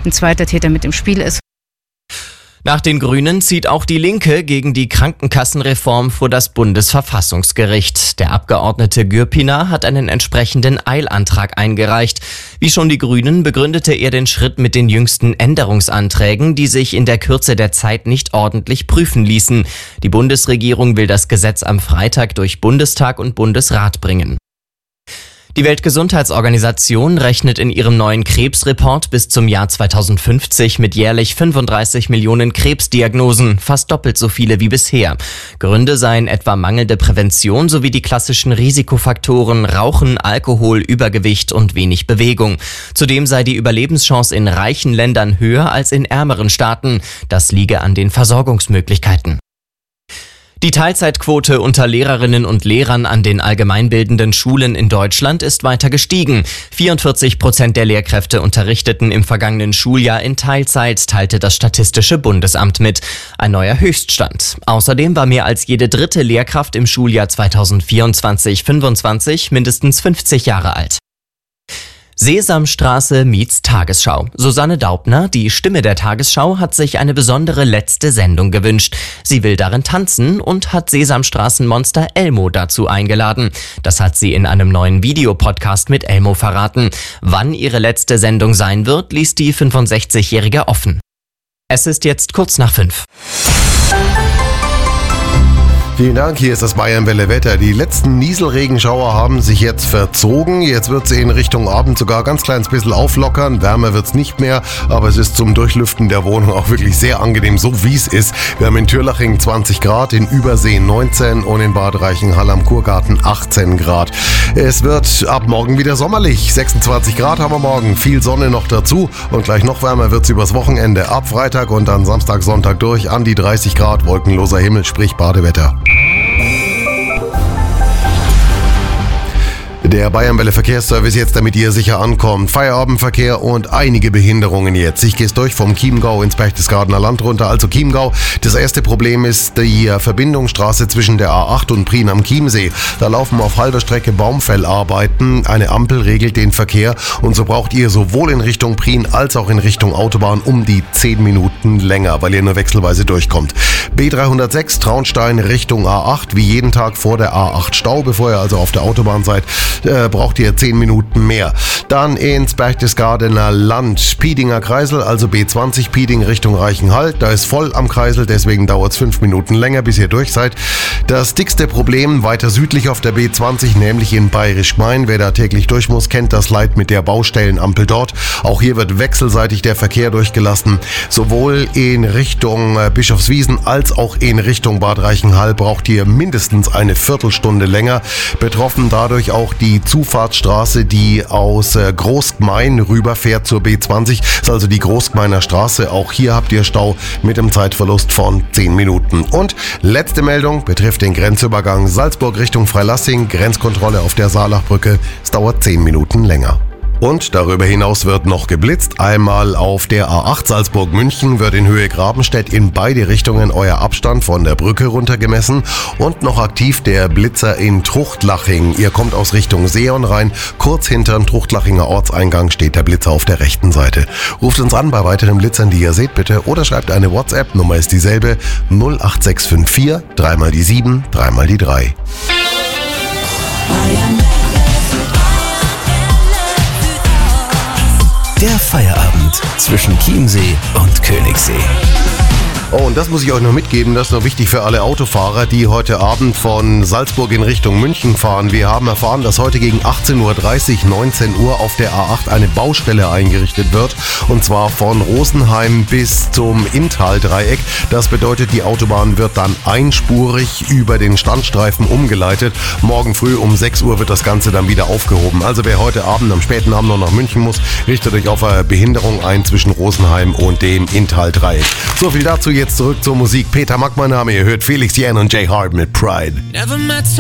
ein zweiter Täter mit im Spiel ist. Nach den Grünen zieht auch die Linke gegen die Krankenkassenreform vor das Bundesverfassungsgericht. Der Abgeordnete Gürpiner hat einen entsprechenden Eilantrag eingereicht. Wie schon die Grünen begründete er den Schritt mit den jüngsten Änderungsanträgen, die sich in der Kürze der Zeit nicht ordentlich prüfen ließen. Die Bundesregierung will das Gesetz am Freitag durch Bundestag und Bundesrat bringen. Die Weltgesundheitsorganisation rechnet in ihrem neuen Krebsreport bis zum Jahr 2050 mit jährlich 35 Millionen Krebsdiagnosen, fast doppelt so viele wie bisher. Gründe seien etwa mangelnde Prävention sowie die klassischen Risikofaktoren Rauchen, Alkohol, Übergewicht und wenig Bewegung. Zudem sei die Überlebenschance in reichen Ländern höher als in ärmeren Staaten. Das liege an den Versorgungsmöglichkeiten. Die Teilzeitquote unter Lehrerinnen und Lehrern an den allgemeinbildenden Schulen in Deutschland ist weiter gestiegen. 44% der Lehrkräfte unterrichteten im vergangenen Schuljahr in Teilzeit, teilte das Statistische Bundesamt mit. Ein neuer Höchststand. Außerdem war mehr als jede dritte Lehrkraft im Schuljahr 2024/25 mindestens 50 Jahre alt. Sesamstraße meets Tagesschau. Susanne Daubner, die Stimme der Tagesschau, hat sich eine besondere letzte Sendung gewünscht. Sie will darin tanzen und hat Sesamstraßenmonster Elmo dazu eingeladen. Das hat sie in einem neuen Videopodcast mit Elmo verraten. Wann ihre letzte Sendung sein wird, ließ die 65-Jährige offen. Es ist jetzt kurz nach 5. Vielen Dank, hier ist das Bayern-Welle Wetter. Die letzten Nieselregenschauer haben sich jetzt verzogen. Jetzt wird sie in Richtung Abend sogar ganz kleines bisschen auflockern. Wärmer wird's nicht mehr, aber es ist zum Durchlüften der Wohnung auch wirklich sehr angenehm, so wie es ist. Wir haben in Türlaching 20 Grad, in Übersee 19 und in Bad Reichenhall am Kurgarten 18 Grad. Es wird ab morgen wieder sommerlich. 26 Grad haben wir morgen, viel Sonne noch dazu und gleich noch wärmer wird's übers Wochenende. Ab Freitag und dann Samstag, Sonntag durch an die 30 Grad, wolkenloser Himmel, sprich Badewetter. Der Bayern-Welle Verkehrsservice jetzt, damit ihr sicher ankommt. Feierabendverkehr und einige Behinderungen jetzt. Ich gehe durch vom Chiemgau ins Berchtesgadener Land runter, also Chiemgau. Das erste Problem ist die Verbindungsstraße zwischen der A8 und Prien am Chiemsee. Da laufen auf halber Strecke Baumfellarbeiten. Eine Ampel regelt den Verkehr und so braucht ihr sowohl in Richtung Prien als auch in Richtung Autobahn um die 10 Minuten länger, weil ihr nur wechselweise durchkommt. B306 Traunstein Richtung A8, wie jeden Tag vor der A8 Stau, bevor ihr also auf der Autobahn seid. Braucht ihr 10 Minuten mehr. Dann ins Berchtesgadener Land. Piedinger Kreisel, also B20 Pieding Richtung Reichenhall. Da ist voll am Kreisel, deswegen dauert es 5 Minuten länger, bis ihr durch seid. Das dickste Problem weiter südlich auf der B20, nämlich in Bayerisch-Gmein. Wer da täglich durch muss, kennt das Leid mit der Baustellenampel dort. Auch hier wird wechselseitig der Verkehr durchgelassen. Sowohl in Richtung Bischofswiesen als auch in Richtung Bad Reichenhall braucht ihr mindestens eine Viertelstunde länger. Betroffen dadurch auch die Zufahrtsstraße, die aus Großgmein rüberfährt zur B20. Das ist also die Großgmeiner Straße. Auch hier habt ihr Stau mit einem Zeitverlust von 10 Minuten. Und letzte Meldung betrifft den Grenzübergang Salzburg Richtung Freilassing. Grenzkontrolle auf der Saalachbrücke. Es dauert 10 Minuten länger. Und darüber hinaus wird noch geblitzt. Einmal auf der A8 Salzburg-München wird in Höhe Grabenstedt in beide Richtungen euer Abstand von der Brücke runter gemessen. Und noch aktiv der Blitzer in Truchtlaching. Ihr kommt aus Richtung Seeon rein. Kurz hinterm Truchtlachinger Ortseingang steht der Blitzer auf der rechten Seite. Ruft uns an bei weiteren Blitzern, die ihr seht, bitte. Oder schreibt eine WhatsApp. Nummer ist dieselbe. 08654 3 mal die 7, 3 mal die 3. Der Feierabend zwischen Chiemsee und Königssee. Oh, und das muss ich euch noch mitgeben, das ist noch wichtig für alle Autofahrer, die heute Abend von Salzburg in Richtung München fahren. Wir haben erfahren, dass heute gegen 18.30 Uhr, 19 Uhr auf der A8 eine Baustelle eingerichtet wird. Und zwar von Rosenheim bis zum Inntaldreieck. Das bedeutet, die Autobahn wird dann einspurig über den Standstreifen umgeleitet. Morgen früh um 6 Uhr wird das Ganze dann wieder aufgehoben. Also wer heute Abend, am späten Abend noch nach München muss, richtet euch auf eine Behinderung ein zwischen Rosenheim und dem Inntaldreieck. So viel dazu. Jetzt zurück zur Musik. Peter Mack, mein Name. Ihr hört Felix Jähn und Jay Hart mit Pride.